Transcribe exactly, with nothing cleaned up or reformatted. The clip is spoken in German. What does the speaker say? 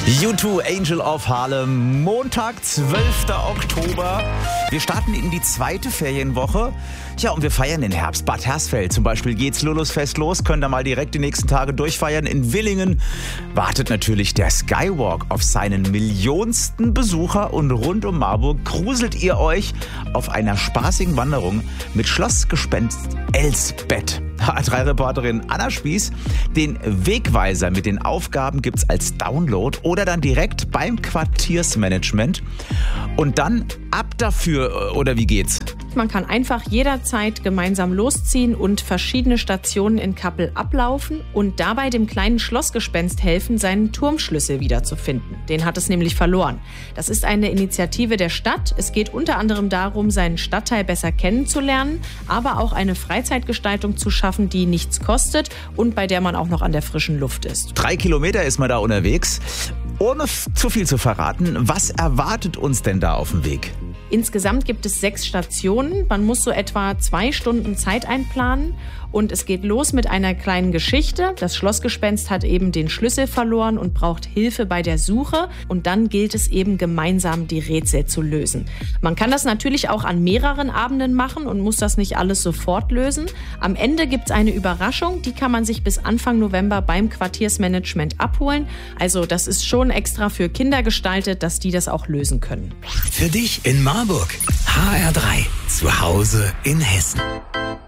U zwei Angel of Harlem, Montag, zwölfter Oktober. Wir starten in die zweite Ferienwoche. Ja, und wir feiern den Herbst. Bad Hersfeld zum Beispiel geht's Lulusfest los. Könnt ihr mal direkt die nächsten Tage durchfeiern. In Willingen wartet natürlich der Skywalk auf seinen millionsten Besucher. Und rund um Marburg gruselt ihr euch auf einer spaßigen Wanderung mit Schlossgespenst Elsbeth. H R drei Reporterin Anna Spieß. Den Wegweiser mit den Aufgaben gibt's als Download oder dann direkt beim Quartiersmanagement. Und dann ab dafür, oder wie geht's? Man kann einfach jederzeit gemeinsam losziehen und verschiedene Stationen in Kappel ablaufen und dabei dem kleinen Schlossgespenst helfen, seinen Turmschlüssel wiederzufinden. Den hat es nämlich verloren. Das ist eine Initiative der Stadt. Es geht unter anderem darum, seinen Stadtteil besser kennenzulernen, aber auch eine Freizeitgestaltung zu schaffen, die nichts kostet und bei der man auch noch an der frischen Luft ist. Drei Kilometer ist man da unterwegs. Ohne zu viel zu verraten, was erwartet uns denn da auf dem Weg? Insgesamt gibt es sechs Stationen. Man muss so etwa zwei Stunden Zeit einplanen. Und es geht los mit einer kleinen Geschichte. Das Schlossgespenst hat eben den Schlüssel verloren und braucht Hilfe bei der Suche. Und dann gilt es eben gemeinsam, die Rätsel zu lösen. Man kann das natürlich auch an mehreren Abenden machen und muss das nicht alles sofort lösen. Am Ende gibt es eine Überraschung. Die kann man sich bis Anfang November beim Quartiersmanagement abholen. Also das ist schon extra für Kinder gestaltet, dass die das auch lösen können. Für dich in Marburg. H R drei. Zu Hause in Hessen.